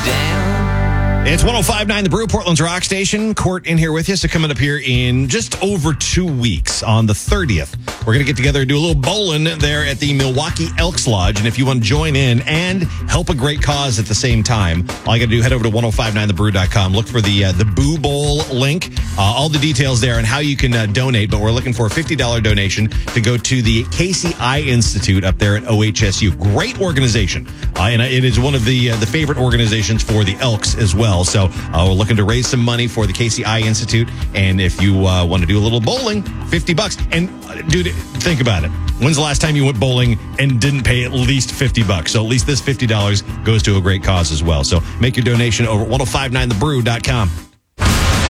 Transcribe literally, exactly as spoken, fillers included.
down. It's one oh five point nine The Brew, Portland's rock station. Court in here with you. So coming up here in just over two weeks on the thirtieth, we're going to get together and do a little bowling there at the Milwaukee Elks Lodge. And if you want to join in and help a great cause at the same time, all you got to do, head over to ten fifty-nine the brew dot com. Look for the uh, the Boo Bowl link. Uh, all the details there and how you can uh, donate. But we're looking for a fifty dollars donation to go to the Casey Eye Institute up there at O H S U. Great organization. Uh, and it is one of the uh, the favorite organizations for the Elks as well. So uh, we're looking to raise some money for the Casey Eye Institute. And if you uh, want to do a little bowling, fifty bucks. And uh, dude, think about it. When's the last time you went bowling and didn't pay at least fifty bucks? So at least this fifty dollars goes to a great cause as well. So make your donation over ten fifty-nine the brew dot com.